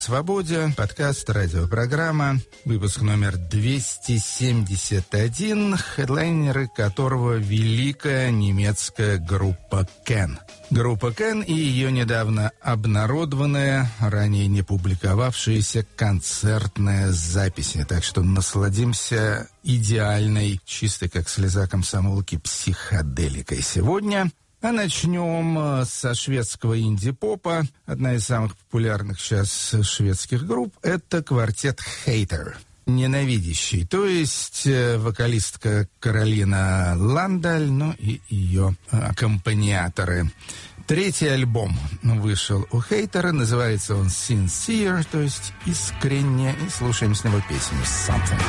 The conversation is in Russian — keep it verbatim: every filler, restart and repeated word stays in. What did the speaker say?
«Свободе», подкаст, радиопрограмма, выпуск номер двести семьдесят один, хедлайнеры которого великая немецкая группа Кен. Группа Кен и ее недавно обнародованная, ранее не публиковавшаяся концертная запись. Так что насладимся идеальной, чистой как слеза комсомолки, психоделикой сегодня. А начнем со шведского инди-попа. Одна из самых популярных сейчас шведских групп — это квартет Hater. Ненавидящий, то есть вокалистка Каролина Ландаль, ну и ее аккомпаниаторы. Третий альбом вышел у Хейтера, называется он Sincere, то есть искренне, и слушаем с него песню Something.